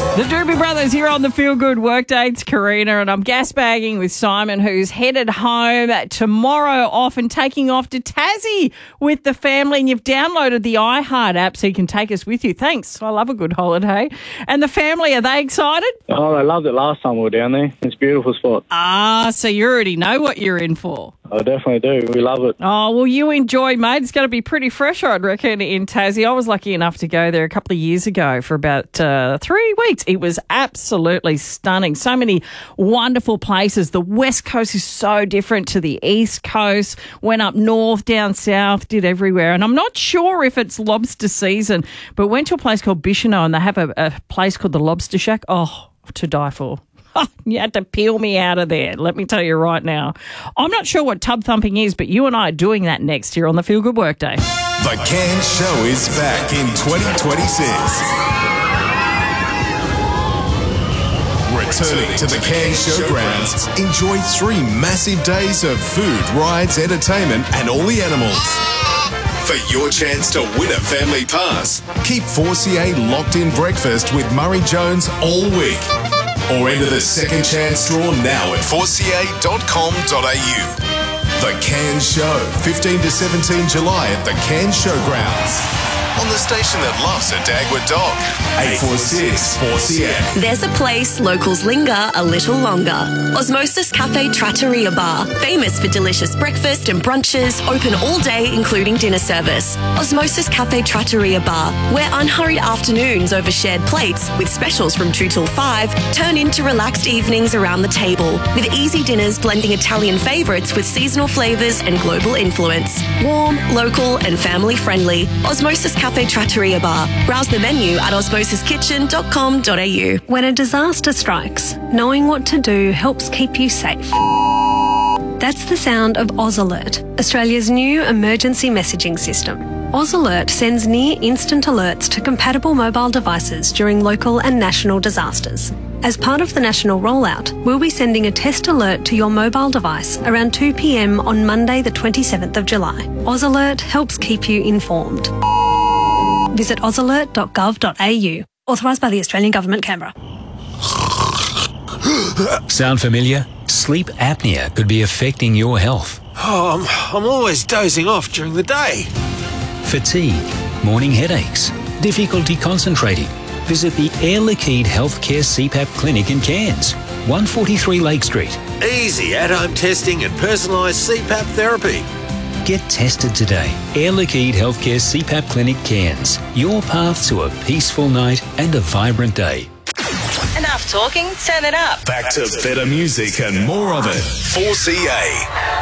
The Doobie Brothers here on the Feel Good Workday. It's Karina, and I'm gas bagging with Simon, who's headed home tomorrow off and taking off to Tassie with the family. And you've downloaded the iHeart app so you can take us with you. Thanks. I love a good holiday. And the family, are they excited? Oh, they loved it last time we were down there. It's a beautiful spot. So you already know what you're in for. I definitely do. We love it. Oh, well, you enjoy, mate. It's going to be pretty fresh, I'd reckon, in Tassie. I was lucky enough to go there a couple of years ago for about 3 weeks. It was absolutely stunning. So many wonderful places. The West Coast is so different to the East Coast. Went up north, down south, did everywhere. And I'm not sure if it's lobster season, but went to a place called Bicheno, and they have a place called the Lobster Shack. Oh, to die for. You had to peel me out of there, let me tell you right now. I'm not sure what tub thumping is, but you and I are doing that next here on the Feel Good Workday. The Cairns Show is back in 2026. Returning to the Cairns Showgrounds, enjoy 3 massive days of food, rides, entertainment and all the animals. For your chance to win a family pass, keep 4CA locked in breakfast with Murray Jones all week. Or enter the second chance draw now at 4ca.com.au. The Cairns Show, 15 to 17 July at the Cairns Showgrounds. On the station that loves a Dagwood dog. 846 4CA. There's a place locals linger a little longer. Osmosis Cafe Trattoria Bar. Famous for delicious breakfast and brunches. Open all day, including dinner service. Osmosis Cafe Trattoria Bar, where unhurried afternoons over shared plates with specials from 2 till 5 turn into relaxed evenings around the table. With easy dinners blending Italian favourites with seasonal flavours and global influence. Warm, local and family friendly. Osmosis Cafe Trattoria Bar. Browse the menu at osmosiskitchen.com.au. When a disaster strikes, knowing what to do helps keep you safe. That's the sound of Oz Alert, Australia's new emergency messaging system. Oz Alert sends near-instant alerts to compatible mobile devices during local and national disasters. As part of the national rollout, we'll be sending a test alert to your mobile device around 2 p.m. on Monday the 27th of July. Oz Alert helps keep you informed. Visit ozalert.gov.au. Authorised by the Australian Government, Canberra. Sound familiar? Sleep apnea could be affecting your health. Oh, I'm always dozing off during the day. Fatigue, morning headaches, difficulty concentrating. Visit the Air Liquide Healthcare CPAP Clinic in Cairns, 143 Lake Street. Easy at-home testing and personalised CPAP therapy. Get tested today. Air Liquide Healthcare CPAP Clinic Cairns. Your path to a peaceful night and a vibrant day. Enough talking, turn it up. Back to better music and more of it. 4CA.